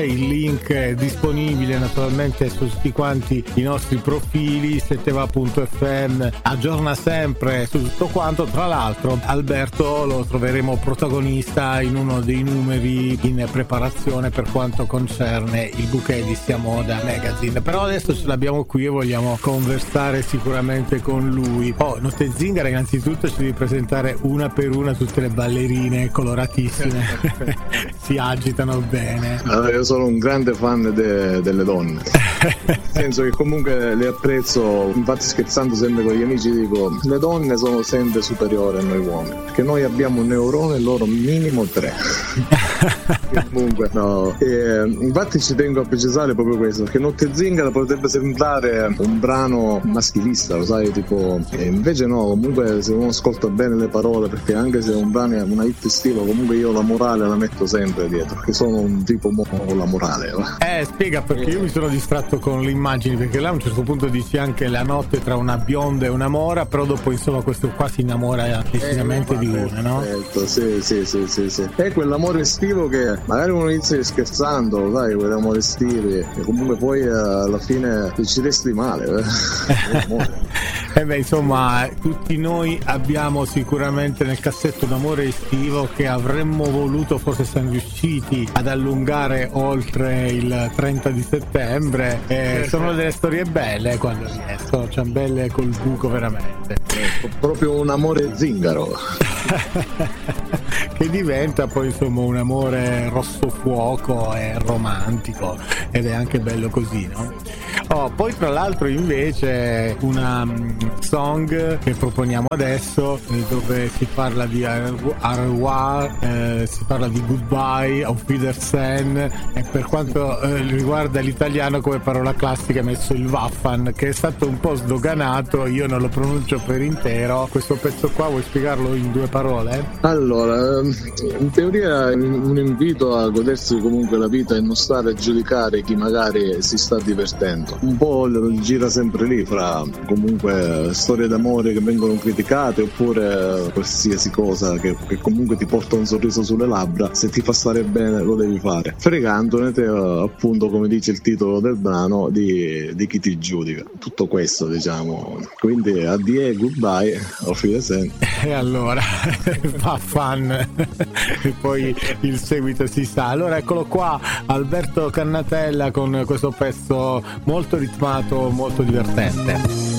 Il link è disponibile naturalmente su tutti quanti i nostri profili. Setteva.fm aggiorna sempre su tutto quanto. Tra l'altro Alberto lo troveremo protagonista in uno dei numeri in preparazione per quanto concerne il bouquet di Sia Moda Magazine, però adesso ce l'abbiamo qui e vogliamo conversare sicuramente con lui. Notte Zingara, innanzitutto ci devi presentare una per una tutte le ballerine coloratissime. Si agitano bene. Allora, io sono un grande fan delle donne, nel senso che comunque le apprezzo. Infatti, scherzando sempre con gli amici, dico le donne sono sempre superiori a noi uomini, perché noi abbiamo un neurone e loro minimo 3. Comunque no. Infatti ci tengo a precisare proprio questo, perché Notte Zingara potrebbe sembrare un brano maschilista, lo sai, tipo, e invece no, comunque se uno ascolta bene le parole, perché anche se un brano è una hit estivo, comunque io la morale la metto sempre dietro, perché sono un tipo con la morale. Spiega, perché io mi sono distratto con le immagini, perché là a un certo punto dici anche la notte tra una bionda e una mora, però dopo insomma questo qua si innamora decisamente di una, no? Sì. È quell'amore estivo che magari uno inizia scherzando, sai, quell'amore estivo, e comunque poi alla fine ci resti male. Insomma, tutti noi abbiamo sicuramente nel cassetto un amore estivo che avremmo voluto, forse siamo riusciti ad allungare oltre il 30 di settembre. Sono delle storie belle quando riescono, cioè belle col buco veramente. Proprio un amore zingaro. Che diventa poi insomma un amore rosso fuoco e romantico, ed è anche bello così, no? Poi tra l'altro invece una song che proponiamo adesso, dove si parla di au revoir, si parla di goodbye, auf Wiedersehen, e per quanto riguarda l'italiano come parola classica ha messo il Waffan, che è stato un po' sdoganato, io non lo pronuncio per intero. Questo pezzo qua vuoi spiegarlo in 2 parole? Allora, in teoria è un invito a godersi comunque la vita e non stare a giudicare chi magari si sta divertendo. Un po' gira sempre lì fra comunque storie d'amore che vengono criticate, oppure qualsiasi cosa che comunque ti porta un sorriso sulle labbra. Se ti fa stare bene lo devi fare, fregandone te, appunto, come dice il titolo del brano, di chi ti giudica. Tutto questo, diciamo. Quindi addio, goodbye, auf Wiedersehen. E allora fa fan e poi il seguito si sa. Allora eccolo qua, Alberto Cannatella con questo pezzo molto ritmato, molto divertente.